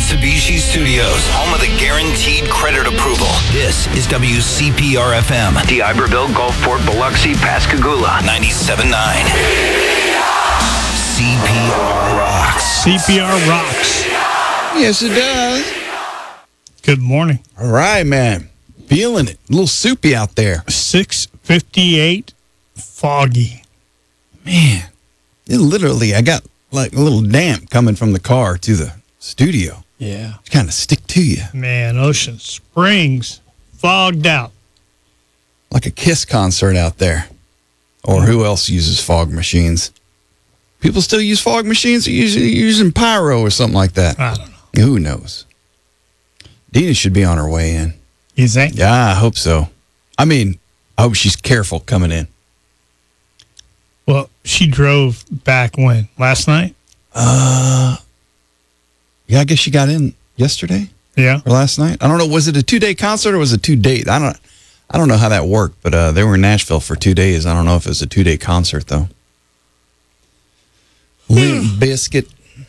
Mitsubishi Studios, home of the guaranteed credit approval. This is WCPR-FM. DeIberville, Gulfport, Biloxi, Pascagoula. 97.9. CPR rocks. CPR rocks. Yes, it does. Good morning. All right, man. Feeling it. A little soupy out there. 6:58, foggy. Man, I got like a little damp coming from the car to the studio. Yeah. It's kind of stick to you. Man, Ocean Springs, fogged out. Like a Kiss concert out there. Or who else uses fog machines? People still use fog machines? Or usually using pyro or something like that? I don't know. Who knows? Dina should be on her way in. You think? Yeah, I hope so. I mean, I hope she's careful coming in. Well, she drove back when? Last night? Yeah, I guess she got in yesterday Yeah. or last night. I don't know. Was it a 2-day concert or was it 2 days? I don't know how that worked, but they were in Nashville for 2 days. I don't know if it was a 2-day concert though. Limp Bizkit.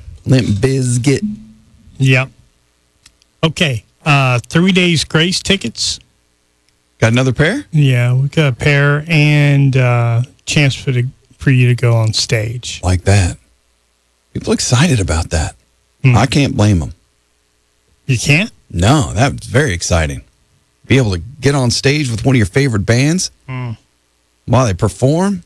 Yep. Okay. 3 days grace tickets. Got another pair? Yeah, we got a pair and chance for you to go on stage. Like that. People excited about that. I can't blame them. You can't? No, that was very exciting. Be able to get on stage with one of your favorite bands while they perform.